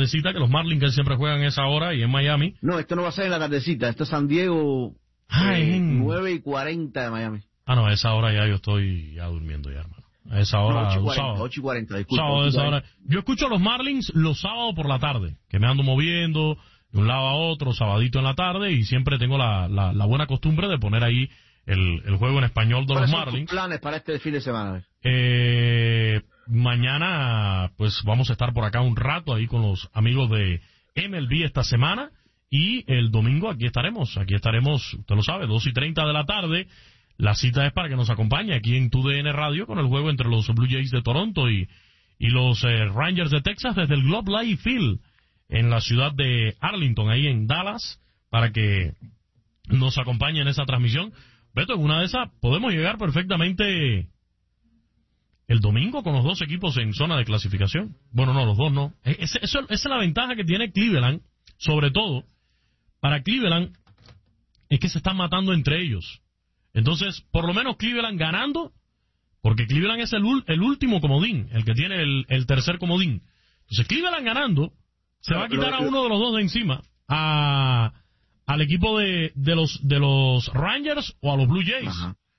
tardecita, que los Marlins que siempre juegan a esa hora y en Miami. No, esto no va a ser en la tardecita, esto es San Diego, 9:40 de Miami. No, a esa hora ya yo estoy ya durmiendo ya, hermano. A esa hora, no, 8:40, disculpa. Sábado a esa hora. Yo escucho a los Marlins los sábados por la tarde, que me ando moviendo de un lado a otro, sabadito en la tarde, y siempre tengo la buena costumbre de poner ahí el juego en español de los Marlins. ¿Cuáles son tus planes para este fin de semana? Mañana, pues vamos a estar por acá un rato ahí con los amigos de MLB esta semana, y el domingo aquí estaremos, usted lo sabe, 2:30 de la tarde. La cita es para que nos acompañe aquí en TUDN Radio con el juego entre los Blue Jays de Toronto y los Rangers de Texas desde el Globe Life Field en la ciudad de Arlington, ahí en Dallas, para que nos acompañe en esa transmisión. Beto, en una de esas podemos llegar perfectamente el domingo con los dos equipos en zona de clasificación. Bueno, no, los dos no. Esa es la ventaja que tiene Cleveland, sobre todo para Cleveland, es que se están matando entre ellos. Entonces, por lo menos Cleveland ganando, porque Cleveland es el último comodín, el que tiene el tercer comodín. Entonces, Cleveland ganando, se va a quitar a uno de los dos de encima, al equipo de los Rangers o a los Blue Jays,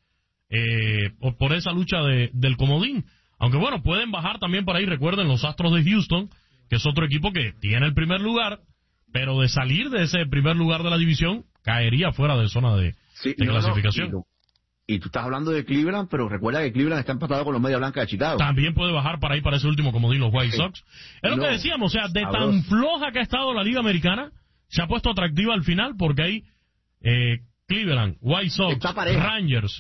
por esa lucha del comodín. Aunque bueno, pueden bajar también por ahí, recuerden, los Astros de Houston, que es otro equipo que tiene el primer lugar, pero de salir de ese primer lugar de la división, caería fuera de zona de clasificación. Y tú estás hablando de Cleveland, pero recuerda que Cleveland está empatado con los Media Blanca de Chicago. También puede bajar para ahí, para ese último comodín, los White Sox. Es lo que decíamos, o sea, de tan floja que ha estado la Liga Americana, se ha puesto atractiva al final, porque hay Cleveland, White Sox, Rangers,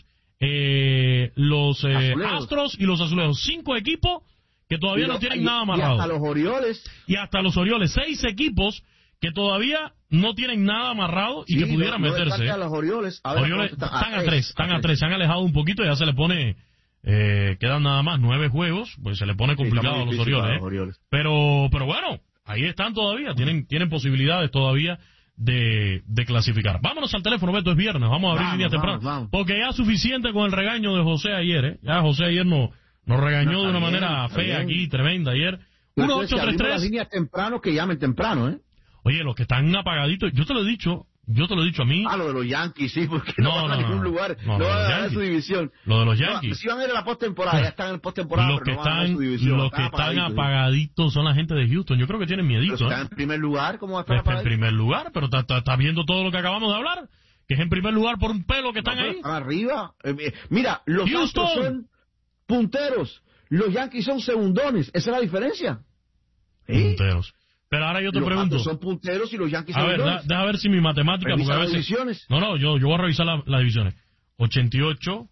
los Astros y los Azulejos. 5 equipos que todavía no tienen nada amarrado. Y hasta los Orioles. Y hasta los Orioles. 6 equipos que todavía no tienen nada amarrado y que pudieran meterse. A los Orioles están a 3, se han alejado un poquito, ya se le pone, quedan nada más 9 juegos, pues se le pone complicado a los Orioles. Pero bueno, ahí están todavía, tienen posibilidades todavía de clasificar. Vámonos al teléfono, Beto, es viernes, vamos a abrir líneas temprano, porque ya es suficiente con el regaño de José ayer, ya José ayer nos regañó de una manera fea aquí, tremenda ayer. 1-833. Las líneas temprano, que llamen temprano, Oye, los que están apagaditos, yo te lo he dicho a mí. Lo de los Yankees, sí, porque no van a ningún lugar, no van a ganar su división. Lo de los Yankees. Si van a ir a la postemporada, ya están en el postemporada, pero no van a ganar su división. Los que están apagaditos son la gente de Houston, yo creo que tienen miedito. Pero están en primer lugar, ¿cómo va a estar apagadito? En primer lugar, pero estás viendo todo lo que acabamos de hablar, que es en primer lugar por un pelo que están ahí. Están arriba. Mira, los Astros son punteros, los Yankees son segundones, esa es la diferencia. Punteros. Pero ahora yo te pregunto. Los son punteros y los Yankees son segundones. Deja ver si mi matemática, porque a veces... divisiones. No, yo voy a revisar las divisiones. 88,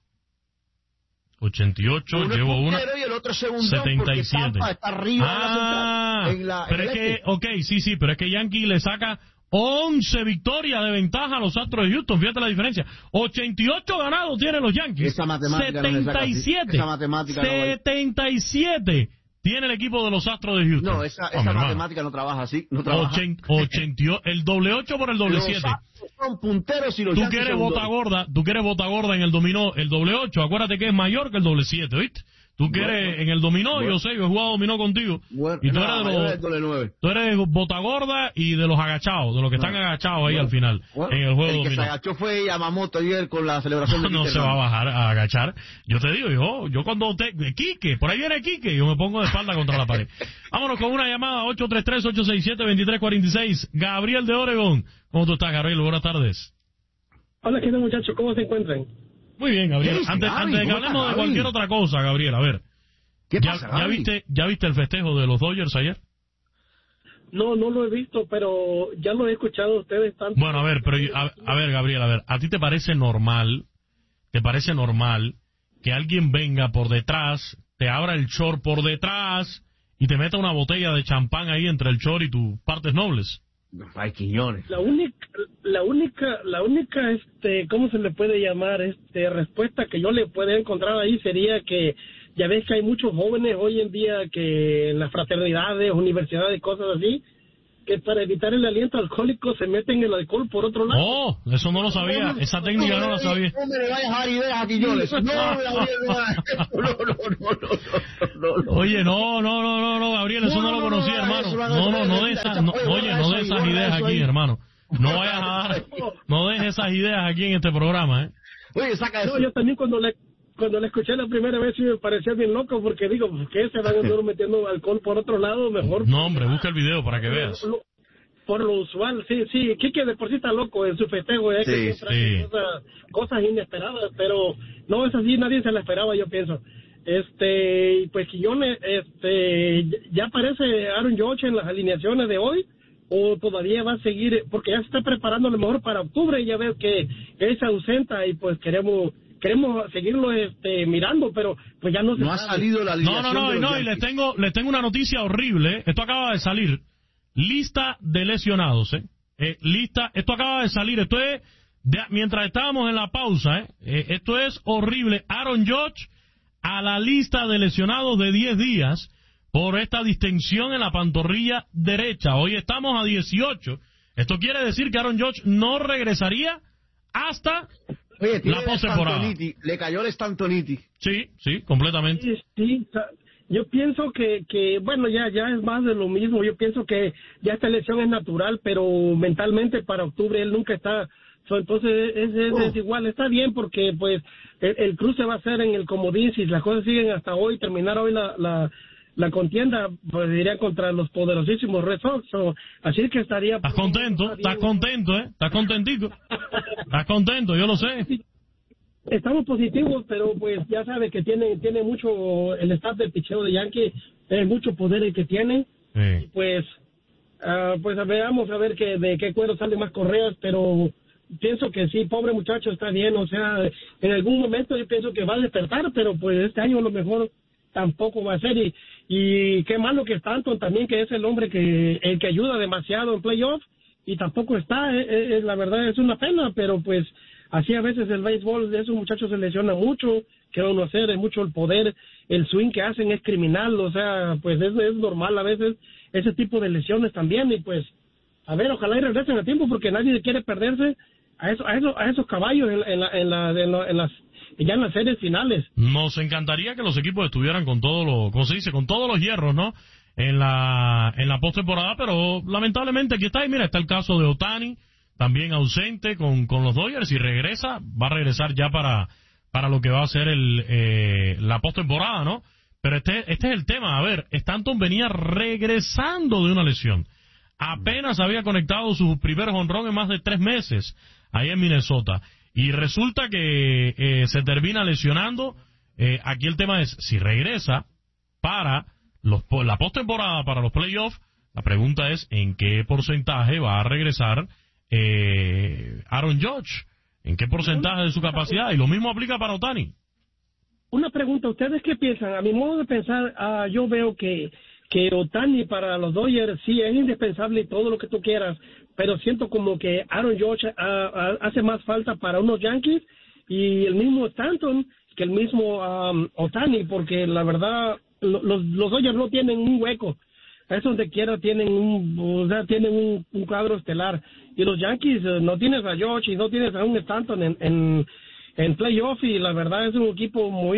llevo una. Y el otro segundón, 77. Tampa está arriba pero es que, sí, pero es que Yankee le saca 11 victorias de ventaja a los Astros de Houston, fíjate la diferencia. 88 ganados tienen los Yankees. Esa matemática 77. Esa matemática 77 tiene el equipo de los Astros de Houston. No, esa matemática no trabaja así. No trabaja. El doble 8 por el doble 7. Los Astros son punteros y los Tú que eres bota gorda en el dominó, el doble 8, acuérdate que es mayor que el doble 7, ¿viste? Tú que eres en el dominó, yo sé, yo he jugado dominó contigo. Y tú eres bota gorda y de los agachados, de los que están agachados ahí al final, en el juego dominó. El que se agachó fue Yamamoto ayer con la celebración de no se va a bajar a agachar. Yo te digo, yo cuando Quique, por ahí viene Quique, yo me pongo de espalda contra la pared. Vámonos con una llamada, 833-867-2346. Gabriel de Oregón. ¿Cómo tú estás, Gabriel? Buenas tardes. Hola, ¿qué tal, muchachos? ¿Cómo se encuentran? Muy bien, Gabriel. Antes de que hablemos de cualquier otra cosa, Gabriel, a ver. ¿Qué pasa, ¿Ya viste el festejo de los Dodgers ayer? No lo he visto, pero ya lo he escuchado ustedes tanto. Bueno, a ver, Gabriel, ¿a ti te parece normal que alguien venga por detrás, te abra el short por detrás y te meta una botella de champán ahí entre el short y tus partes nobles? Ay, Quiñones. La única, ¿cómo se le puede llamar? Respuesta que yo le puedo encontrar ahí sería que ya ves que hay muchos jóvenes hoy en día que en las fraternidades, universidades, cosas así, que para evitar el aliento alcohólico se meten el alcohol por otro lado. Oh, eso no lo sabía, esa técnica no la sabía. No me le vayas a dar ideas a Quiñones. No. Oye, no, Gabriel, eso no lo conocía, hermano. No de esas ideas aquí, hermano. No vayas a dar, no dejes esas ideas aquí en este programa, Oye, saca eso. No, yo también cuando le escuché la primera vez sí me parecía bien loco, porque digo, ¿qué se van a andar metiendo alcohol por otro lado? Mejor. No, hombre, busca el video para que veas. Por lo usual, sí, Quique de por sí está loco en su festejo, que siempre hace cosas inesperadas, pero no es así, nadie se la esperaba, yo pienso. Pues Quiñones, ya aparece Aaron Judge en las alineaciones de hoy, o todavía va a seguir, porque ya se está preparando a lo mejor para octubre, y ya ves que él se ausenta y pues queremos seguirlo mirando, pero pues ya no se ha salido la alineación. No, y les tengo una noticia horrible. Esto acaba de salir. Lista de lesionados, esto acaba de salir. Esto es mientras estábamos en la pausa, esto es horrible. Aaron Judge a la lista de lesionados de 10 días por esta distensión en la pantorrilla derecha. Hoy estamos a 18. Esto quiere decir que Aaron Judge no regresaría hasta la postemporada. Le cayó el Stantoniti. Sí, completamente. Sí, yo pienso que bueno, ya es más de lo mismo. Yo pienso que ya esta lesión es natural, pero mentalmente para octubre él nunca está. Entonces es igual, está bien, porque pues el cruce va a ser en el comodín. Si las cosas siguen hasta hoy, terminar hoy la contienda, pues diría contra los poderosísimos Red Sox. Así que estaría... Estás contento, estás contentito. Estás contento, yo lo sé. Estamos positivos, pero pues ya sabe que tiene mucho el staff del picheo de Yankee, mucho poder el que tiene. Sí. Pues veamos a ver de qué cuero salen más correas, pero pienso que sí, pobre muchacho, está bien. O sea, en algún momento yo pienso que va a despertar, pero pues este año a lo mejor tampoco va a ser. Y qué malo que Stanton también, que es el hombre el que ayuda demasiado en playoffs, y tampoco está. La verdad es una pena, pero pues así a veces el béisbol de esos muchachos se lesiona mucho. ¿Qué van a hacer? Es mucho el poder, el swing que hacen es criminal. O sea, pues es normal a veces ese tipo de lesiones también. Y pues a ver, ojalá y regresen a tiempo, porque nadie quiere perderse a esos caballos ya en las series finales. Nos encantaría que los equipos estuvieran con con todos los hierros, ¿no? En la postemporada, pero lamentablemente aquí está. Y mira, está el caso de Ohtani, también ausente con los Dodgers, y va a regresar ya para lo que va a ser la postemporada, ¿no? Pero este es el tema. A ver, Stanton venía regresando de una lesión. Apenas había conectado su primer jonrón en más de 3 meses ahí en Minnesota. Y resulta que se termina lesionando. Aquí el tema es, si regresa para la postemporada, para los playoffs, la pregunta es, ¿en qué porcentaje va a regresar Aaron Judge? ¿En qué porcentaje de su capacidad? Y lo mismo aplica para Ohtani. Una pregunta, ¿ustedes qué piensan? A mi modo de pensar, yo veo que Ohtani para los Dodgers sí es indispensable y todo lo que tú quieras, pero siento como que Aaron Judge hace más falta para unos Yankees y el mismo Stanton que el mismo Ohtani, porque la verdad los Dodgers no tienen un hueco. Es donde quiera tienen un cuadro estelar, y los Yankees no tienes a Judge y no tienes a un Stanton en playoff, y la verdad es un equipo muy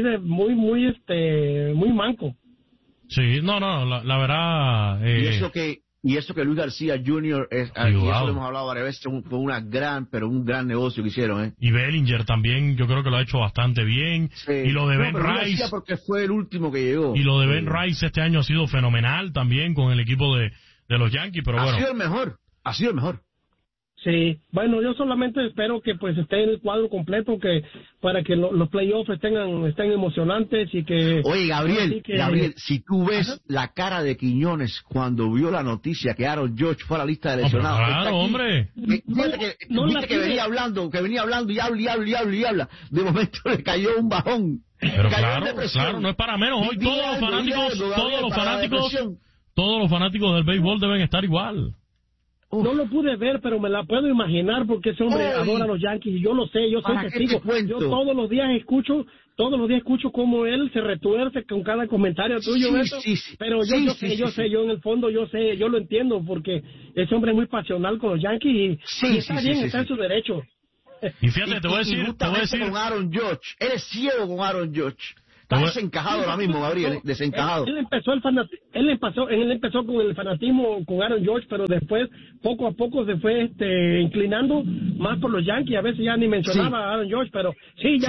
manco. Sí, la verdad... Y eso que Luis García Jr. y eso lo hemos hablado varias veces, fue un gran negocio que hicieron, Y Bellinger también, yo creo que lo ha hecho bastante bien. Sí. Y lo de Ben Rice... porque fue el último que llegó. Y lo de Ben Rice este año ha sido fenomenal también con el equipo de los Yankees, pero bueno... Ha sido el mejor. Sí, bueno, yo solamente espero que pues esté en el cuadro completo, que para que los playoffs estén emocionantes y que... Oye, Gabriel, si tú ves la cara de Quiñones cuando vio la noticia que Aaron Judge fue a la lista de lesionados... Claro, hombre. Viste que venía hablando y habla. De momento le cayó un bajón. Pero claro, no es para menos. Hoy todos los fanáticos del béisbol deben estar igual. no lo pude ver, pero me la puedo imaginar porque ese hombre adora a los Yankees y yo lo sé, yo soy testigo. Yo todos los días escucho cómo él se retuerce con cada comentario tuyo, Beto. Pero yo en el fondo yo lo entiendo porque ese hombre es muy pasional con los Yankees y está bien, está en su derecho. Y fíjate, te voy a decir con Aaron Judge, él es ciego con Aaron Judge. Está desencajado ahora mismo, Gabriel, desencajado. Él empezó con el fanatismo con Aaron Judge, pero después, poco a poco, se fue inclinando más por los Yankees. A veces ya ni mencionaba a Aaron Judge, pero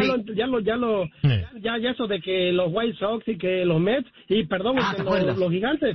ya eso de que los White Sox y que los Mets, y perdón, los Gigantes,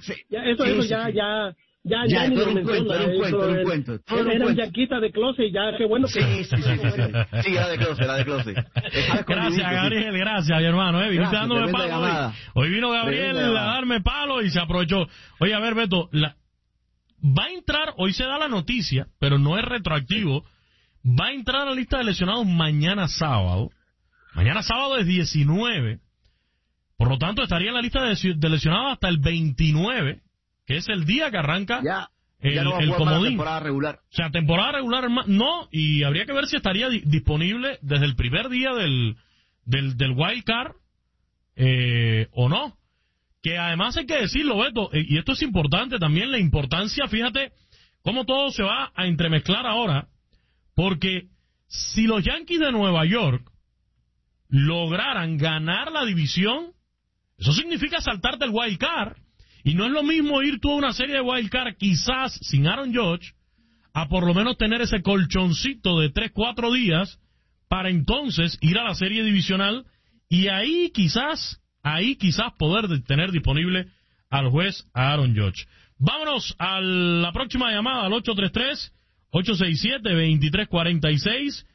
ya ni lo menciona. Era un cuento. Era un yanquista de closet y ya, qué bueno que... Sí, era de closet. Gracias, Gabriel, gracias, mi hermano. Dándome palo hoy vino Gabriel a darme palo y se aprovechó. Oye, a ver, Beto, va a entrar, hoy se da la noticia, pero no es retroactivo, va a entrar a la lista de lesionados mañana sábado. Mañana sábado es 19, por lo tanto estaría en la lista de lesionados hasta el 29, que es el día que arranca el comodín. Temporada regular. O sea, temporada regular no, y habría que ver si estaría disponible desde el primer día del wild card o no. Que además hay que decirlo, Beto, y esto es importante también, la importancia, fíjate cómo todo se va a entremezclar ahora, porque si los Yankees de Nueva York lograran ganar la división, eso significa saltarte el wild card. Y no es lo mismo ir tú a una serie de wild card quizás sin Aaron Judge a por lo menos tener ese colchoncito de 3-4 días para entonces ir a la serie divisional y ahí quizás poder tener disponible al juez Aaron Judge. Vámonos a la próxima llamada al 833-867-2346,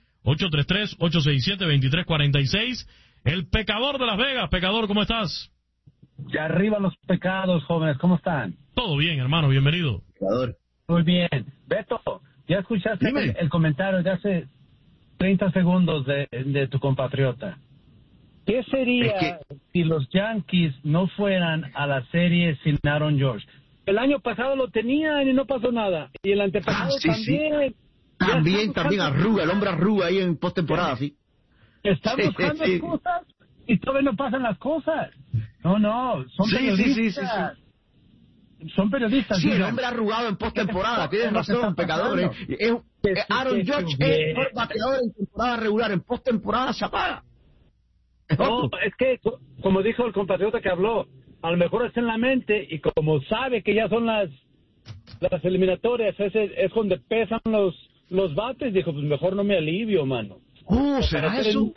833-867-2346. El Pecador de Las Vegas. Pecador, ¿cómo estás? Ya arriba los pecados, jóvenes, ¿cómo están? Todo bien, hermano, bienvenido. Muy bien. Beto, ¿ya escuchaste el comentario de hace 30 segundos de tu compatriota? ¿Qué sería si los Yankees no fueran a la serie sin Aaron Judge? El año pasado lo tenían y no pasó nada. Y el antepasado también. También arruga, el hombre arruga ahí en postemporada, sí. Están buscando excusas y todavía no pasan las cosas. No, son periodistas. Son periodistas. Sí, el hombre arrugado en postemporada, tienes razón, pecadores. Aaron Judge es el bateador en temporada regular, en postemporada se apaga. No, es que, como dijo el compatriota que habló, a lo mejor está en la mente y como sabe que ya son las eliminatorias, es donde pesan los bates, dijo, pues mejor no me alivio, mano. ¿Será eso?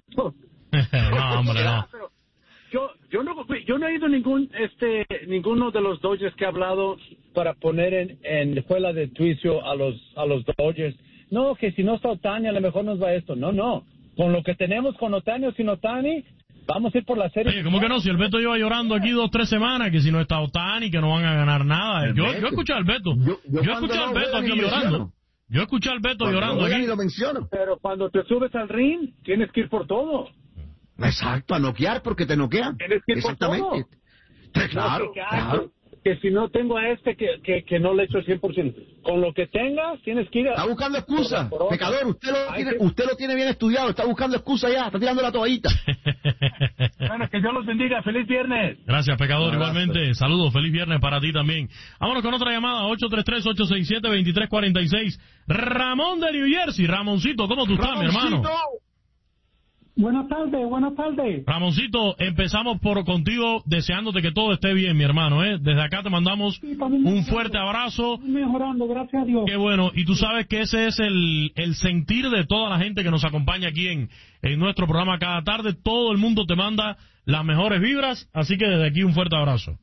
No, hombre, no. Yo no he ido ninguno de los Dodgers que ha hablado para poner en escuela de juicio a los Dodgers. No, que si no está Ohtani, a lo mejor nos va esto. No. Con lo que tenemos con Ohtani o sin Ohtani, vamos a ir por la serie. Oye, ¿cómo que no? Si el Beto lleva llorando aquí 2-3 semanas, que si no está Ohtani, que no van a ganar nada. Yo escuché al Beto. Yo escuché al Beto aquí llorando. Yo escuché al Beto llorando aquí. Lo menciono. Pero cuando te subes al ring, tienes que ir por todo. Exacto, a noquear porque te noquean. Tienes que ir exactamente. Por todo. Claro. Que si no tengo a que no le echo el 100%. Con lo que tengas, tienes que ir a... Está buscando excusa. Pecador, usted lo tiene bien estudiado. Está buscando excusa ya. Está tirando la toallita. Bueno, que Dios los bendiga. ¡Feliz viernes! Gracias, Pecador. Igualmente, saludos. Feliz viernes para ti también. Vámonos con otra llamada. 833-867-2346. Ramón de New Jersey. Ramoncito, ¿cómo tú estás, mi hermano? Buenas tardes. Ramoncito, empezamos contigo deseándote que todo esté bien, mi hermano, ¿eh? Desde acá te mandamos un fuerte abrazo. Mejorando, gracias a Dios. Qué bueno, y tú sabes que ese es el sentir de toda la gente que nos acompaña aquí en nuestro programa cada tarde. Todo el mundo te manda las mejores vibras, así que desde aquí un fuerte abrazo.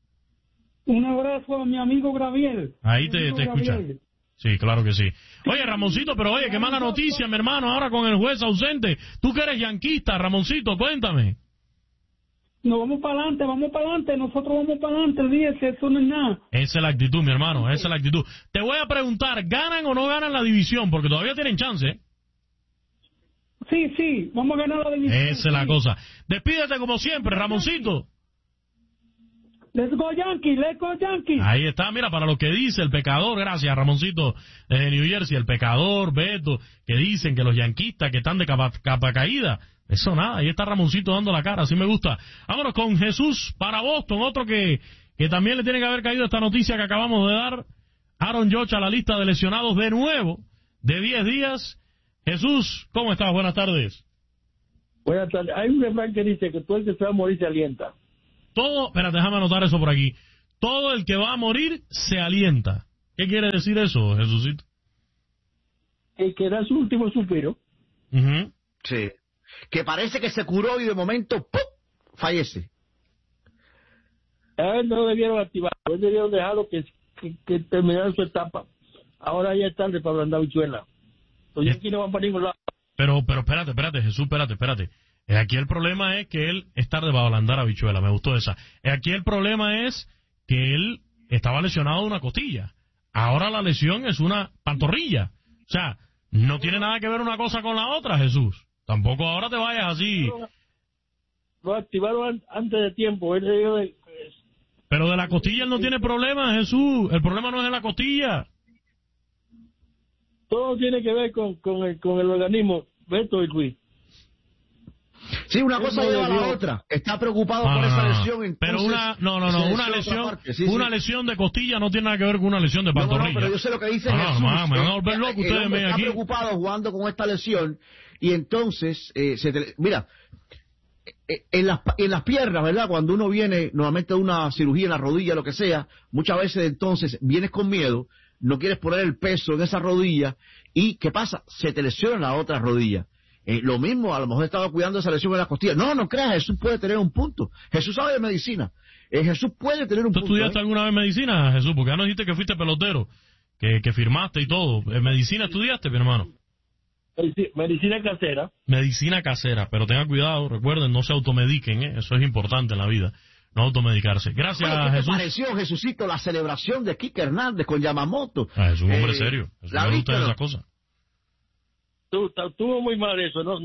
Un abrazo a mi amigo Gabriel. Ahí te escucha. Sí, claro que sí. Oye, Ramoncito, pero oye, qué mala noticia, mi hermano, ahora con el juez ausente. Tú que eres yanquista, Ramoncito, cuéntame. No, vamos para adelante, nosotros vamos para adelante, olvídese, eso no es nada. Esa es la actitud, mi hermano, esa es la actitud. Te voy a preguntar, ¿ganan o no ganan la división? Porque todavía tienen chance, ¿eh? Sí, vamos a ganar la división. Esa es la cosa. Despídete como siempre, Ramoncito. Let's go Yankees, let's go Yankees. Ahí está, mira, para lo que dice el pecador, gracias Ramoncito de New Jersey, el pecador, Beto, que dicen que los yanquistas que están de capa caída, eso nada, ahí está Ramoncito dando la cara, así me gusta. Vámonos con Jesús para Boston, otro que también le tiene que haber caído esta noticia que acabamos de dar. Aaron Judge a la lista de lesionados de nuevo, de 10 días. Jesús, ¿cómo estás? Buenas tardes. Buenas tardes. Hay un refrán que dice que todo el que se va a morir se alienta. Espérate, déjame anotar eso por aquí. Todo el que va a morir se alienta. ¿Qué quiere decir eso, Jesucito? El que da su último suspiro. Sí. Que parece que se curó y de momento, ¡pum!, fallece. A él no debieron activarlo, él debieron dejarlo que terminara su etapa. Ahora ya es tarde para ablandar habichuela. Los Yankees no van para ningún lado. Pero espérate, Jesús, espérate. Aquí el problema es que él es tarde para ablandar habichuela, me gustó esa. Aquí el problema es que él estaba lesionado de una costilla. Ahora la lesión es una pantorrilla. O sea, no tiene nada que ver una cosa con la otra, Jesús. Tampoco ahora te vayas así. Lo activaron antes de tiempo. Pero de la costilla él no tiene problema, Jesús. El problema no es de la costilla. Todo tiene que ver con el organismo. Beto y Luis. Sí, una cosa lleva a la otra. Está preocupado por esa lesión. Entonces, pero una lesión de costilla no tiene nada que ver con una lesión de pantorrilla. No, pero yo sé lo que dice Jesús. Me van a volver loco ustedes ven aquí. Está preocupado jugando con esta lesión y entonces, mira, en las piernas, ¿verdad? Cuando uno viene normalmente de una cirugía en la rodilla, lo que sea, muchas veces entonces vienes con miedo, no quieres poner el peso en esa rodilla y ¿qué pasa? Se te lesiona la otra rodilla. Lo mismo, a lo mejor estaba cuidando esa lesión en las costillas. No creas, Jesús puede tener un punto. Jesús sabe de medicina. Jesús puede tener un punto. ¿Tú estudiaste alguna vez medicina, Jesús? Porque ya nos dijiste que fuiste pelotero, que firmaste y todo. ¿Medicina estudiaste, mi hermano? Medicina casera. Medicina casera, pero tengan cuidado, recuerden, no se automediquen, eso es importante en la vida, no automedicarse. Gracias, bueno, ¿qué Jesús. te pareció, Jesucito, la celebración de Kike Hernández con Yamamoto? Es un hombre serio, no me gustan esas cosas. Estuvo muy mal eso, no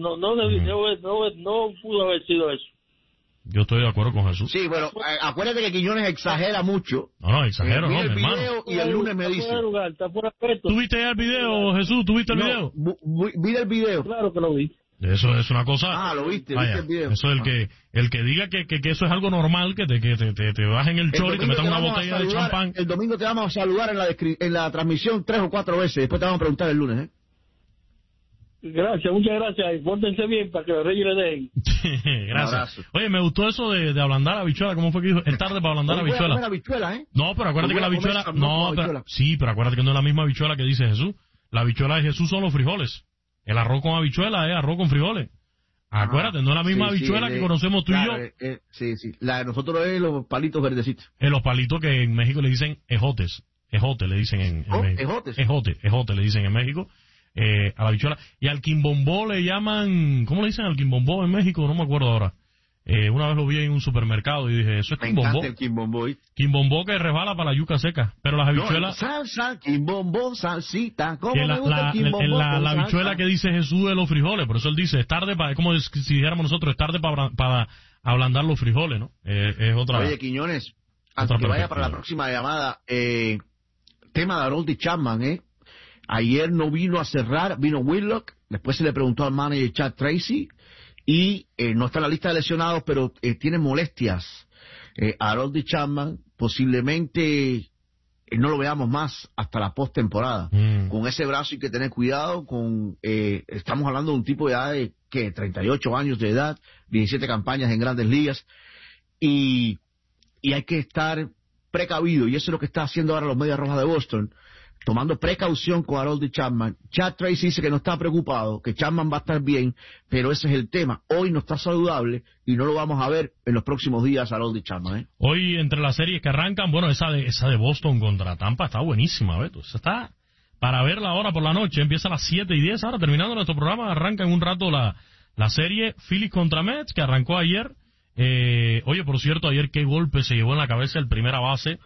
pudo haber sido eso. Yo estoy de acuerdo con Jesús. Sí, bueno, acuérdate que Quiñones exagera mucho. No, exagero, no, mi hermano. Y el lunes me dice. ¿Tú viste ya el video, Jesús? ¿Tú viste el video? Vi el video. Claro que lo vi. Eso es una cosa. Ah, lo viste, vaya, viste el video. Eso es el que diga que eso es algo normal, que te bajen el chorro y te metan una botella de champán. El domingo te vamos a saludar en la transmisión 3 o 4 veces. Después te vamos a preguntar el lunes, Gracias, muchas gracias. Y pórtense bien para que los reyes le den. Gracias. Oye, me gustó eso de ablandar la habichuela. ¿Cómo fue que dijo? Es tarde para ablandar la habichuela. No, pero acuérdate que la habichuela... pero acuérdate que no es la misma habichuela que dice Jesús. La habichuela de Jesús son los frijoles. El arroz con habichuela es arroz con frijoles. Acuérdate, no es la misma habichuela que conocemos tú y yo. Sí. La de nosotros es los palitos verdecitos. Los palitos que en México le dicen ejotes. Ejote le dicen en México. Ejote le dicen en México. A la habichuela. Y al quimbombó le llaman... ¿Cómo le dicen al quimbombó en México? No me acuerdo ahora. Una vez lo vi en un supermercado y dije, eso es quimbombó. Me encanta el quimbombó. Quimbombó que resbala para la yuca seca. Pero las habichuelas... No, salsa, quimbombó, salsita. ¿Cómo me gusta el quimbombó? La habichuela que dice Jesús de los frijoles. Por eso él dice, es tarde para... Es como si dijéramos nosotros, es tarde para ablandar los frijoles, ¿no? Es otra... Oye, Quiñones, antes que vaya para la próxima llamada, tema de Harold Chapman, Ayer no vino a cerrar, vino Whitlock, después se le preguntó al manager Chad Tracy y no está en la lista de lesionados, pero tiene molestias. Harold Chapman posiblemente no lo veamos más hasta la postemporada. Con ese brazo hay que tener cuidado, estamos hablando de un tipo de edad de 38 años de edad, 17 campañas en Grandes Ligas y hay que estar precavido, y eso es lo que está haciendo ahora los Medias Rojas de Boston, tomando precaución con Harold Chapman. Chad Tracy dice que no está preocupado, que Chapman va a estar bien, pero ese es el tema. Hoy no está saludable y no lo vamos a ver en los próximos días Harold Chapman. Hoy, entre las series que arrancan, bueno, esa de Boston contra Tampa está buenísima, Beto. Esa está para verla ahora por la noche. Empieza a las 7:10. Ahora, terminando nuestro programa, arranca en un rato la serie Phillies contra Mets, que arrancó ayer. Oye, por cierto, ayer qué golpe se llevó en la cabeza el primera base.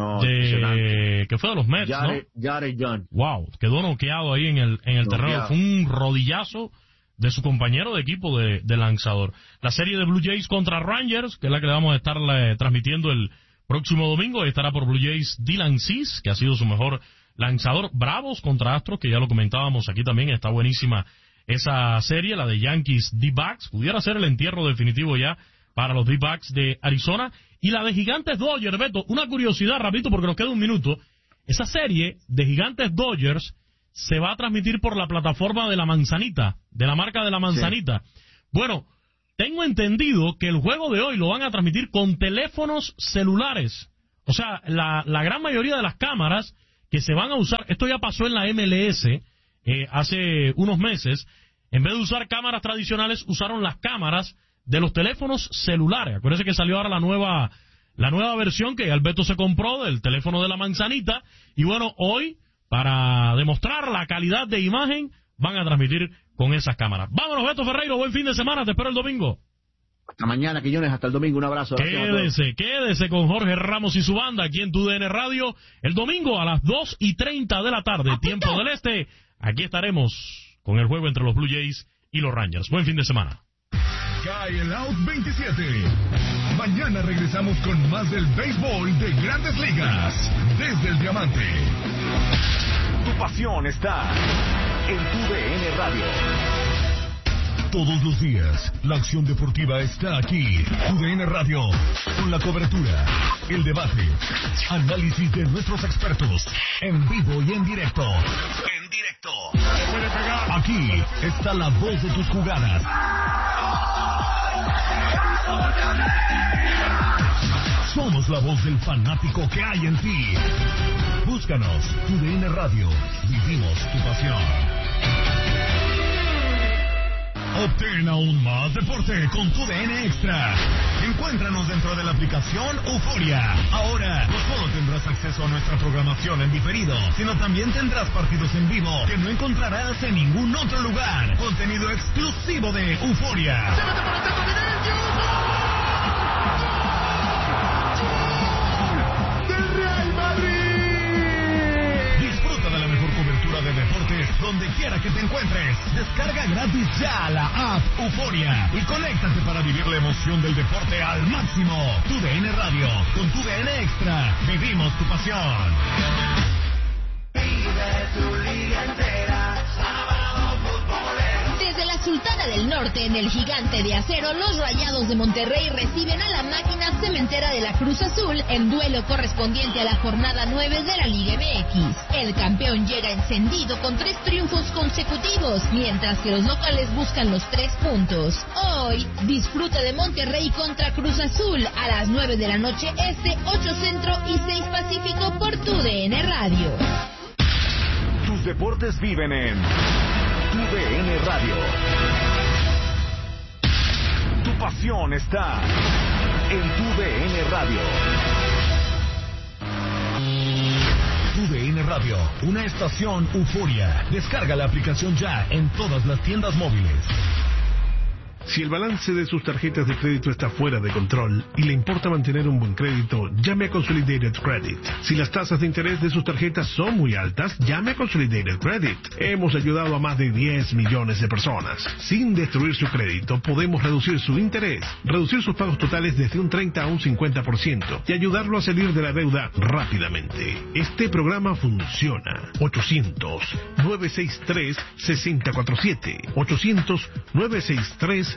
Que fue de los Mets, Jared Young. Wow, quedó noqueado ahí en el terreno. Fue un rodillazo de su compañero de equipo de lanzador. La serie de Blue Jays contra Rangers, que es la que le vamos a estar transmitiendo el Próximo domingo estará por Blue Jays Dylan Cease, que ha sido su mejor lanzador. Bravos contra Astros, que ya lo comentábamos aquí también, está buenísima esa serie, la de Yankees D-Backs. Pudiera ser el entierro definitivo ya para los D-Backs de Arizona. Y la de Gigantes Dodgers, Beto, una curiosidad, rapidito, porque nos queda un minuto. Esa serie de Gigantes Dodgers se va a transmitir por la plataforma de la Manzanita, de la marca de la Manzanita. Sí. Bueno, tengo entendido que el juego de hoy lo van a transmitir con teléfonos celulares. O sea, la gran mayoría de las cámaras que se van a usar, esto ya pasó en la MLS hace unos meses, en vez de usar cámaras tradicionales, usaron las cámaras de los teléfonos celulares. Acuérdense que salió ahora la nueva versión que Alberto se compró del teléfono de la Manzanita. Y bueno, hoy, para demostrar la calidad de imagen, van a transmitir con esas cámaras. Vámonos, Beto Ferreiro, buen fin de semana, te espero el domingo. Hasta mañana, Quiñones, hasta el domingo, un abrazo. Quédese con Jorge Ramos y su banda aquí en TUDN Radio, el domingo a las 2:30 de la tarde, tiempo del este. Aquí estaremos con el juego entre los Blue Jays y los Rangers. Buen fin de semana. Cae el Out 27. Mañana regresamos con más del béisbol de Grandes Ligas desde el Diamante. Tu pasión está en TUDN Radio. Todos los días, la acción deportiva está aquí. TUDN Radio, con la cobertura, el debate, análisis de nuestros expertos, en vivo y en directo. Aquí está la voz de tus jugadas. Somos la voz del fanático que hay en ti. Búscanos, TUDN Radio. Vivimos tu pasión. Obtén aún más deporte con TUDN Extra. Encuéntranos dentro de la aplicación Euforia. Ahora, no solo tendrás acceso a nuestra programación en diferido, sino también tendrás partidos en vivo que no encontrarás en ningún otro lugar. Contenido exclusivo de Euforia. ¡Del Real Madrid! Disfruta de la mejor cobertura de deportes donde quiera que te encuentres. Descarga gratis ya la app Euforia y conéctate para vivir la emoción del deporte al máximo. TUDN Radio, con TUDN Extra, vivimos tu pasión. Vive tu liga entera, sábado futbolero. Desde la Sultana del Norte, en el Gigante de Acero, los Rayados de Monterrey reciben a la máquina cementera de la Cruz Azul en duelo correspondiente a la jornada 9 de la Liga MX. El campeón llega encendido con 3 triunfos consecutivos, mientras que los locales buscan los 3 puntos. Hoy, disfruta de Monterrey contra Cruz Azul a las 9 de la noche este, 8 Centro y 6 Pacífico por TUDN Radio. Tus deportes viven en TUDN Radio. Tu pasión está en TUDN Radio. TUDN Radio, una estación Euforia. Descarga la aplicación ya en todas las tiendas móviles. Si el balance de sus tarjetas de crédito está fuera de control y le importa mantener un buen crédito, llame a Consolidated Credit. Si las tasas de interés de sus tarjetas son muy altas, llame a Consolidated Credit. Hemos ayudado a más de 10 millones de personas. Sin destruir su crédito, podemos reducir su interés, reducir sus pagos totales desde un 30 a un 50% y ayudarlo a salir de la deuda rápidamente. Este programa funciona. 800-963-6047. 800-963-6047.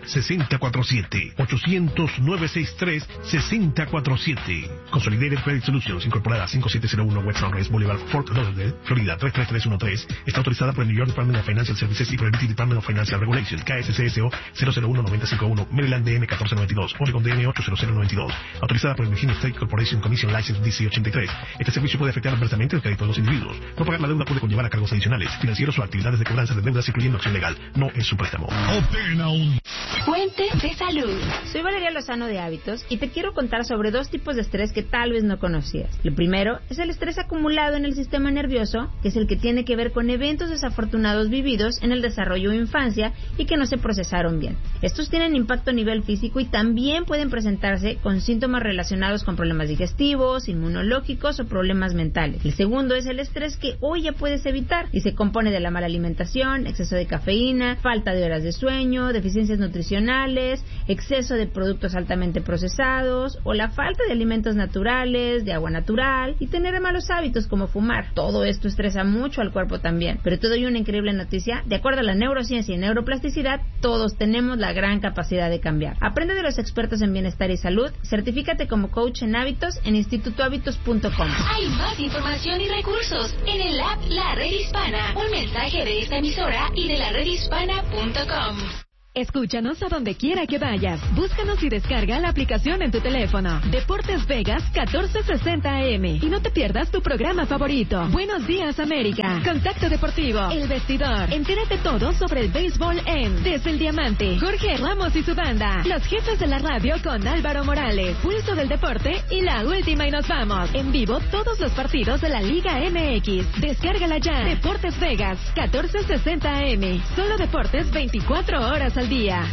800-963-6047. Consolidated Credit Solutions, incorporada 5701 West Sunrise Boulevard, Fort Lauderdale, Florida 33313. Está autorizada por el New York Department of Financial Services y por el British Department of Financial Regulations, KSCSO 001-951, Maryland DM 1492, Oregon DM 80092. Autorizada por el Virginia State Corporation Commission License DC 83. Este servicio puede afectar adversamente el crédito de los individuos. No pagar la deuda puede conllevar a cargos adicionales, financieros o actividades de cobranza de deudas, incluyendo acción legal. No es su préstamo. Obtén aún Fuentes de salud. Soy Valeria Lozano de Hábitos y te quiero contar sobre 2 tipos de estrés que tal vez no conocías. Lo primero es el estrés acumulado en el sistema nervioso, que es el que tiene que ver con eventos desafortunados vividos en el desarrollo o infancia y que no se procesaron bien. Estos tienen impacto a nivel físico y también pueden presentarse con síntomas relacionados con problemas digestivos, inmunológicos o problemas mentales. El segundo es el estrés que hoy ya puedes evitar y se compone de la mala alimentación, exceso de cafeína, falta de horas de sueño, deficiencias nutricionales nutricionales, exceso de productos altamente procesados o la falta de alimentos naturales, de agua natural y tener malos hábitos como fumar. Todo esto estresa mucho al cuerpo también. Pero te doy una increíble noticia. De acuerdo a la neurociencia y neuroplasticidad, todos tenemos la gran capacidad de cambiar. Aprende de los expertos en bienestar y salud. Certifícate como coach en hábitos en institutohábitos.com. Hay más información y recursos en el app La Red Hispana. Un mensaje de esta emisora y de la redhispana.com. Escúchanos a donde quiera que vayas. Búscanos y descarga la aplicación en tu teléfono. Deportes Vegas 1460 AM. Y no te pierdas tu programa favorito. Buenos días, América. Contacto Deportivo. El Vestidor. Entérate todo sobre el béisbol en Desde el Diamante. Jorge Ramos y su banda. Los jefes de la radio con Álvaro Morales. Pulso del Deporte y la última y nos vamos. En vivo todos los partidos de la Liga MX. Descárgala ya. Deportes Vegas 1460 AM. Solo deportes 24 horas al día.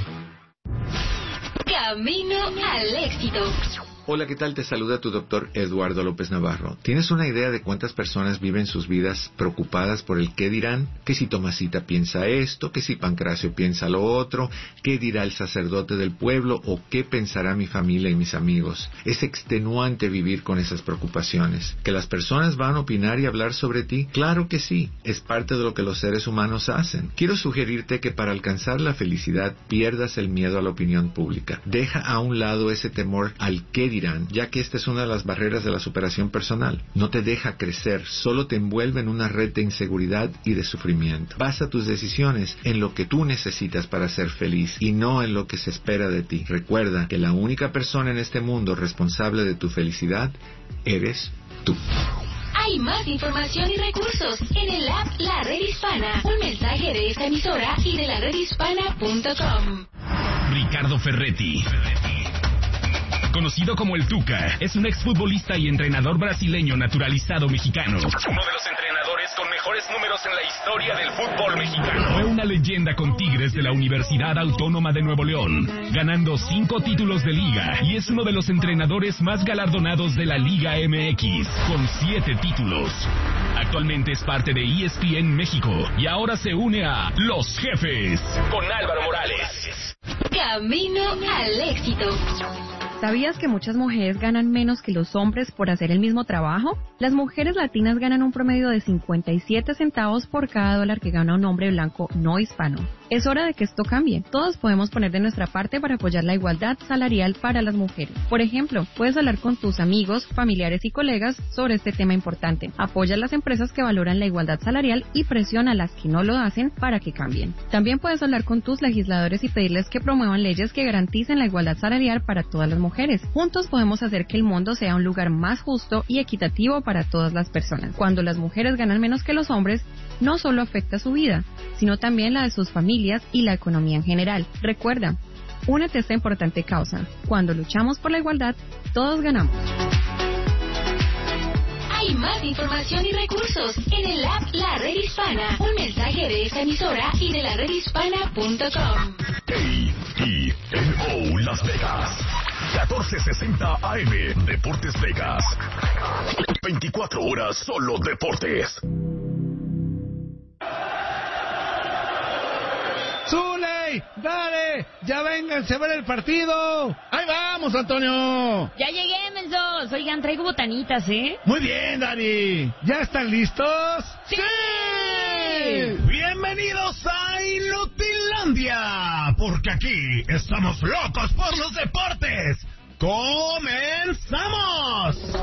Camino al éxito. Hola, ¿qué tal? Te saluda tu doctor Eduardo López Navarro. ¿Tienes una idea de cuántas personas viven sus vidas preocupadas por el qué dirán? ¿Que si Tomasita piensa esto? ¿Que si Pancracio piensa lo otro? ¿Qué dirá el sacerdote del pueblo? ¿O qué pensará mi familia y mis amigos? Es extenuante vivir con esas preocupaciones. ¿Que las personas van a opinar y hablar sobre ti? Claro que sí. Es parte de lo que los seres humanos hacen. Quiero sugerirte que para alcanzar la felicidad pierdas el miedo a la opinión pública. Deja a un lado ese temor al qué dirán, ya que esta es una de las barreras de la superación personal. No te deja crecer, solo te envuelve en una red de inseguridad y de sufrimiento. Basa tus decisiones en lo que tú necesitas para ser feliz y no en lo que se espera de ti. Recuerda que la única persona en este mundo responsable de tu felicidad eres tú. Hay más información y recursos en el app La Red Hispana. Un mensaje de esta emisora y de la redhispana.com. Ricardo Ferretti, conocido como el Tuca, es un exfutbolista y entrenador brasileño naturalizado mexicano. Uno de los entrenadores con mejores números en la historia del fútbol mexicano. Fue una leyenda con Tigres de la Universidad Autónoma de Nuevo León, ganando 5 títulos de liga, y es uno de los entrenadores más galardonados de la Liga MX, con 7 títulos. Actualmente es parte de ESPN México y ahora se une a Los Jefes con Álvaro Morales. Camino al éxito. ¿Sabías que muchas mujeres ganan menos que los hombres por hacer el mismo trabajo? Las mujeres latinas ganan un promedio de 57 centavos por cada dólar que gana un hombre blanco no hispano. Es hora de que esto cambie. Todos podemos poner de nuestra parte para apoyar la igualdad salarial para las mujeres. Por ejemplo, puedes hablar con tus amigos, familiares y colegas sobre este tema importante. Apoya a las empresas que valoran la igualdad salarial y presiona a las que no lo hacen para que cambien. También puedes hablar con tus legisladores y pedirles que promuevan leyes que garanticen la igualdad salarial para todas las mujeres. Juntos podemos hacer que el mundo sea un lugar más justo y equitativo para todas las personas. Cuando las mujeres ganan menos que los hombres, no solo afecta su vida, sino también la de sus familias y la economía en general. Recuerda, únete a esta importante causa. Cuando luchamos por la igualdad, todos ganamos. Hay más información y recursos en el app La Red Hispana. Un mensaje de esta emisora y de la redhispana.com. KENO Las Vegas 1460 AM. Deportes Vegas. 24 horas solo deportes. ¡Zuley! ¡Dale! ¡Ya vénganse a ver el partido! ¡Ahí vamos, Antonio! Ya llegué, mensos. Oigan, traigo botanitas, ¿eh? Muy bien, Dani. ¿Ya están listos? ¡Sí! Bienvenidos a Inutilandia, porque aquí estamos locos por los deportes. ¡Comenzamos!